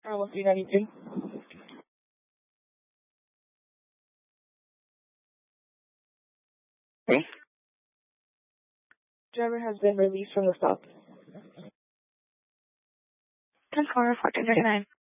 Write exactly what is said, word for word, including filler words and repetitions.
Car one three nine two. Okay. Driver has been released from the stop. ten four fourteen thirty nine.